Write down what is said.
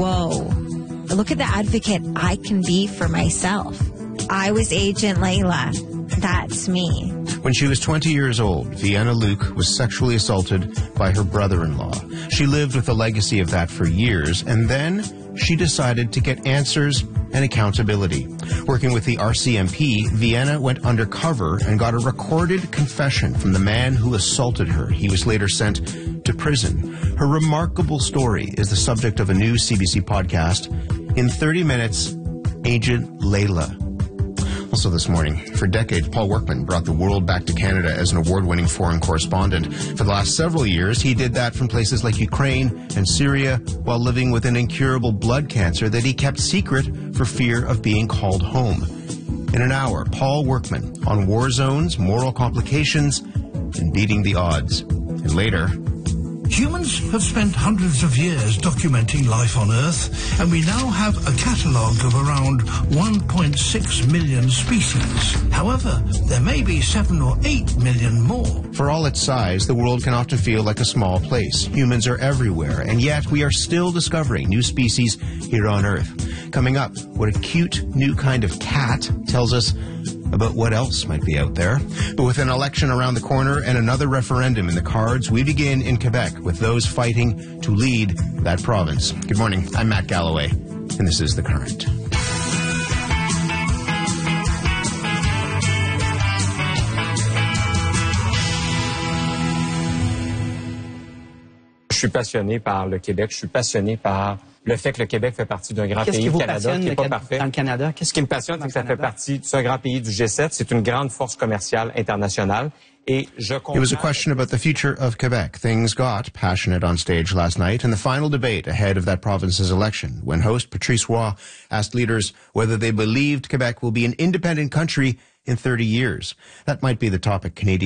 whoa, look at the advocate I can be for myself. I was Agent Layla. That's me. When she was 20 years old, Vienna Luke was sexually assaulted by her brother-in-law. She lived with the legacy of that for years, and then she decided to get answers and accountability. Working with the RCMP, Vienna went undercover and got a recorded confession from the man who assaulted her. He was later sent to prison. Her remarkable story is the subject of a new CBC podcast. In 30 minutes, Agent Layla. Also this morning, for decades, Paul Workman brought the world back to Canada as an award-winning foreign correspondent. For the last several years, he did that from places like Ukraine and Syria while living with an incurable blood cancer that he kept secret for fear of being called home. In an hour, Paul Workman on war zones, moral complications, and beating the odds. And later, humans have spent hundreds of years documenting life on Earth, and we now have a catalogue of around 1.6 million species. However, there may be 7 or 8 million more. For all its size, the world can often feel like a small place. Humans are everywhere, and yet we are still discovering new species here on Earth. Coming up, what a cute new kind of cat tells us about what else might be out there. But with an election around the corner and another referendum in the cards, we begin in Quebec with those fighting to lead that province. Good morning. I'm Matt Galloway, and this is The Current. Je suis passionné par le Québec. Je suis passionné par le fait que le Québec fait partie d'un grand pays, le Canada, qui n'est pas parfait. Dans le Canada, Ce qui me passionne, c'est que ça fait partie d'un grand pays du G7. C'est une grande force commerciale internationale. Et je It was a question about the future of Quebec. Things got passionate on stage last night in the final debate ahead of that province's election, when host Patrice Roy asked leaders whether they believed Quebec will be an independent country in 30 years. That might be the topic Canadians